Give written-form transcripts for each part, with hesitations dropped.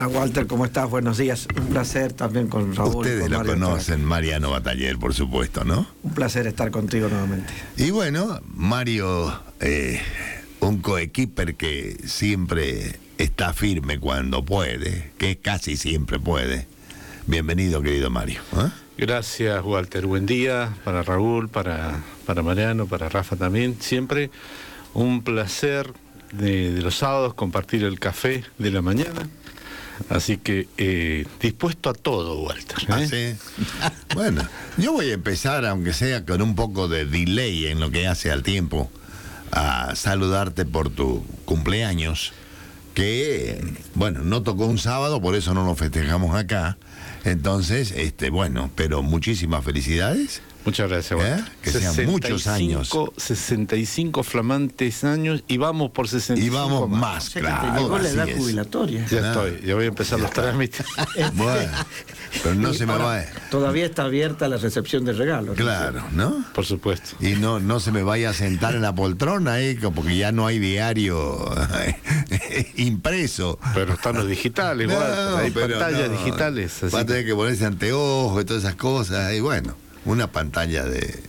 Walter, ¿cómo estás? Buenos días. Un placer también con Raúl. Ustedes con lo Mario, conocen, Mariano Bataller, por supuesto, ¿no? Un placer estar contigo nuevamente. Y bueno, Mario, un coequiper que siempre está firme cuando puede, que casi siempre puede. Bienvenido, querido Mario. Gracias, Walter. Buen día para Raúl, para Mariano, para Rafa también. Siempre un placer de los sábados compartir el café de la mañana. Así que dispuesto a todo, Walter. ¿Ah, sí? Bueno, yo voy a empezar, aunque sea con un poco de delay en lo que hace al tiempo, a saludarte por tu cumpleaños, que, bueno, no tocó un sábado, por eso no lo festejamos acá. Entonces, bueno, pero muchísimas felicidades. Muchas gracias, Walter. Que sean muchos años. 65 flamantes años y vamos por 65 y vamos más, O sea, claro. que te llegó la edad jubilatoria. Ya estoy, ya voy a empezar los trámites. Bueno, pero no se me va. Todavía está abierta la recepción de regalos. Claro, ¿no? Por supuesto. Y no se me vaya a sentar en la poltrona ahí, porque ya no hay diario impreso. Pero están los digitales, No, Walter. Hay pero pantallas no. digitales. Así Va a tener que ponerse anteojos y todas esas cosas. Y bueno, una pantalla de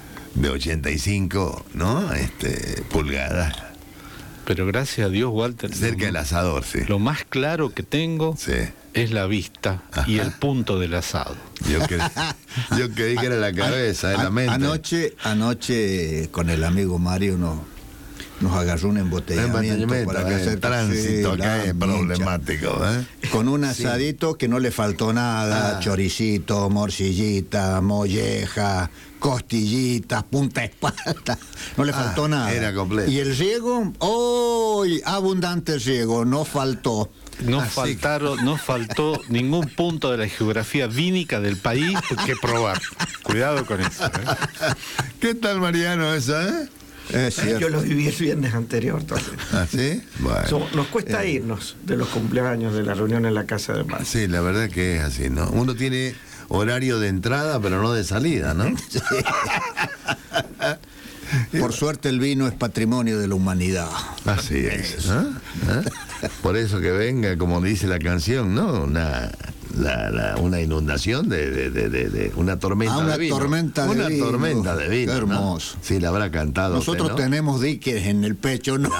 85, ¿no? Pulgadas. Pero gracias a Dios, Walter. Cerca del asador, sí. Lo más claro que tengo Sí. es la vista y el punto del asado. Yo creí que era la cabeza, la mente. Anoche con el amigo Mario nos agarró un embotellamiento para que el tránsito acá es problemático, con un asadito que no le faltó nada, choricito, morcillita, molleja, costillitas, punta de espalda, no le faltó nada. Era completo. Y el riego, abundante riego, no faltó. No faltó ningún punto de la geografía vínica del país que probar. Cuidado con eso. ¿Qué tal, Mariano, esa, Es cierto. Yo lo viví el viernes anterior también. ¿Ah, sí? Bueno. Nos cuesta irnos de los cumpleaños, de la reunión en la casa de Paz. Sí, la verdad que es así, ¿no? Uno tiene horario de entrada, pero no de salida, ¿no? Sí. Por suerte el vino es patrimonio de la humanidad. Así es. Por eso que venga, como dice la canción, ¿no? Una inundación de una tormenta una de vino. tormenta de una vino. tormenta de vino. Qué hermoso. ¿No? Sí, la habrá cantado. Nosotros usted, ¿no? tenemos diques en el pecho, ¿no?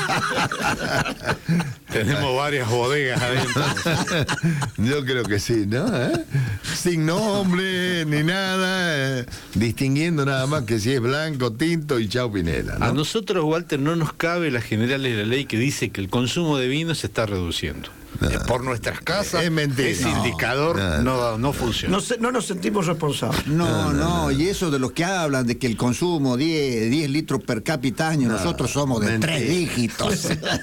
Tenemos varias bodegas adentro. Yo creo que sí, ¿no? Sin nombre ni nada, distinguiendo nada más que si es blanco, tinto y chau Pinela, ¿no? A nosotros, Walter, no nos cabe las generales de la ley que dice que el consumo de vino se está reduciendo. Por nuestras casas, Es mentira. ese indicador no funciona. No nos sentimos responsables. No, y eso de los que hablan de que el consumo 10 litros per cápita año, nosotros somos de mentira. 3 dígitos.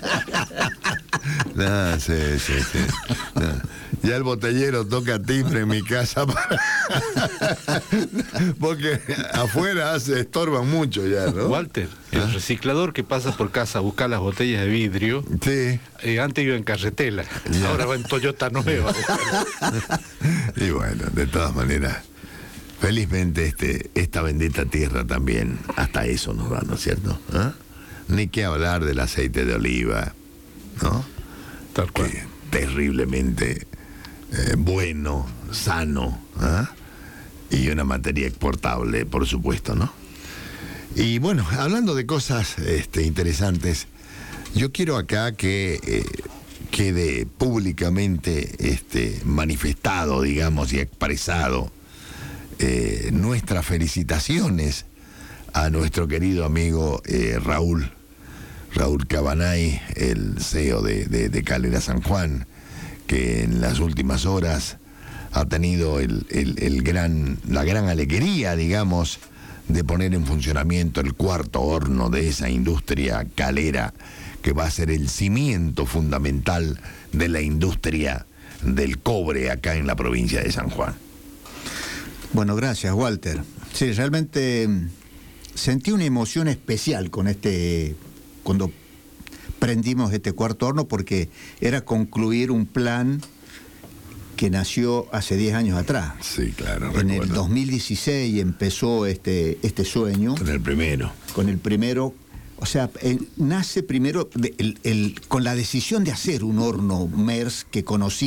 Sí. No. Ya el botellero toca timbre en mi casa porque afuera estorban mucho ya, ¿no? Walter, el reciclador que pasa por casa a buscar las botellas de vidrio, Sí. antes iba en carretela, ahora va en Toyota nueva. Y bueno, de todas maneras, felizmente esta bendita tierra también hasta eso nos da, ¿no es cierto? Ni que hablar del aceite de oliva, ¿no? Tal cual. Que terriblemente bueno, sano, y una materia exportable, por supuesto, ¿no? Y bueno, hablando de cosas interesantes, yo quiero acá que quede públicamente manifestado, digamos, y expresado nuestras felicitaciones a nuestro querido amigo Raúl Cabanay, el CEO de Calera San Juan, que en las últimas horas ha tenido la gran alegría, digamos, de poner en funcionamiento el cuarto horno de esa industria calera, que va a ser el cimiento fundamental de la industria del cobre acá en la provincia de San Juan. Bueno, gracias, Walter. Sí, realmente sentí una emoción especial cuando prendimos este cuarto horno, porque era concluir un plan que nació hace 10 años atrás. Sí, claro. En recuerdo. el 2016 empezó este sueño. Con el primero. Con el primero, O sea, nace primero con la decisión de hacer un horno MERS que conocí